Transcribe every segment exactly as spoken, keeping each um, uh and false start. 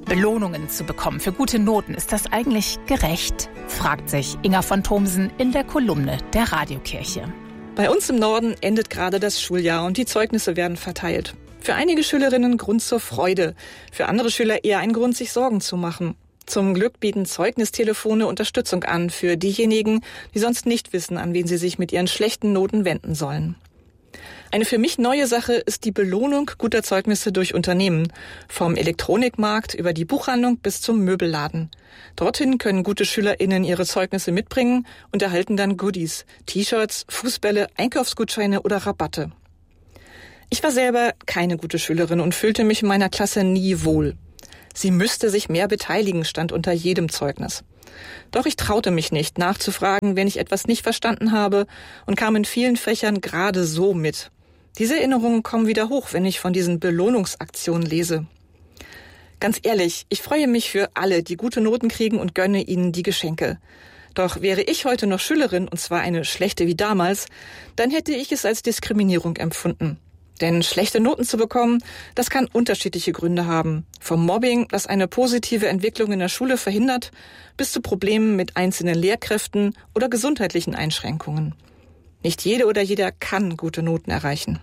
Belohnungen zu bekommen für gute Noten, ist das eigentlich gerecht? Fragt sich Inga von Thomsen in der Kolumne der Radiokirche. Bei uns im Norden endet gerade das Schuljahr und die Zeugnisse werden verteilt. Für einige Schülerinnen Grund zur Freude, für andere Schüler eher ein Grund, sich Sorgen zu machen. Zum Glück bieten Zeugnistelefone Unterstützung an für diejenigen, die sonst nicht wissen, an wen sie sich mit ihren schlechten Noten wenden sollen. Eine für mich neue Sache ist die Belohnung guter Zeugnisse durch Unternehmen. Vom Elektronikmarkt über die Buchhandlung bis zum Möbelladen. Dorthin können gute SchülerInnen ihre Zeugnisse mitbringen und erhalten dann Goodies, T-Shirts, Fußbälle, Einkaufsgutscheine oder Rabatte. Ich war selber keine gute Schülerin und fühlte mich in meiner Klasse nie wohl. Sie müsste sich mehr beteiligen, stand unter jedem Zeugnis. Doch ich traute mich nicht, nachzufragen, wenn ich etwas nicht verstanden habe, und kam in vielen Fächern gerade so mit. Diese Erinnerungen kommen wieder hoch, wenn ich von diesen Belohnungsaktionen lese. Ganz ehrlich, ich freue mich für alle, die gute Noten kriegen, und gönne ihnen die Geschenke. Doch wäre ich heute noch Schülerin, und zwar eine schlechte wie damals, dann hätte ich es als Diskriminierung empfunden. Denn schlechte Noten zu bekommen, das kann unterschiedliche Gründe haben. Vom Mobbing, das eine positive Entwicklung in der Schule verhindert, bis zu Problemen mit einzelnen Lehrkräften oder gesundheitlichen Einschränkungen. Nicht jede oder jeder kann gute Noten erreichen.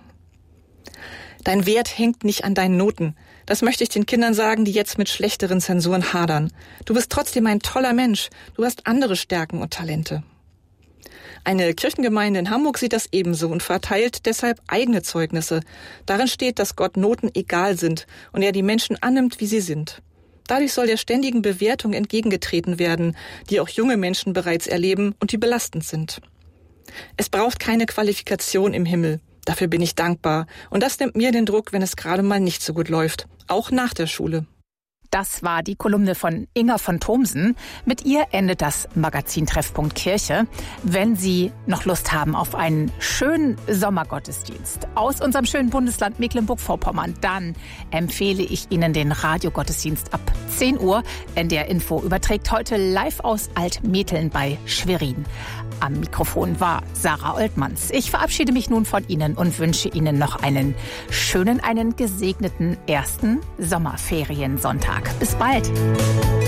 Dein Wert hängt nicht an deinen Noten. Das möchte ich den Kindern sagen, die jetzt mit schlechteren Zensuren hadern. Du bist trotzdem ein toller Mensch. Du hast andere Stärken und Talente. Eine Kirchengemeinde in Hamburg sieht das ebenso und verteilt deshalb eigene Zeugnisse. Darin steht, dass Gott Noten egal sind und er die Menschen annimmt, wie sie sind. Dadurch soll der ständigen Bewertung entgegengetreten werden, die auch junge Menschen bereits erleben und die belastend sind. Es braucht keine Qualifikation im Himmel. Dafür bin ich dankbar. Und das nimmt mir den Druck, wenn es gerade mal nicht so gut läuft. Auch nach der Schule. Das war die Kolumne von Inga von Thomsen. Mit ihr endet das Magazin Treffpunkt Kirche. Wenn Sie noch Lust haben auf einen schönen Sommergottesdienst aus unserem schönen Bundesland Mecklenburg-Vorpommern, dann empfehle ich Ihnen den Radiogottesdienst ab zehn Uhr. N D R Info überträgt heute live aus Altmetteln bei Schwerin. Am Mikrofon war Sarah Oltmanns. Ich verabschiede mich nun von Ihnen und wünsche Ihnen noch einen schönen, einen gesegneten ersten Sommerferiensonntag. Bis bald.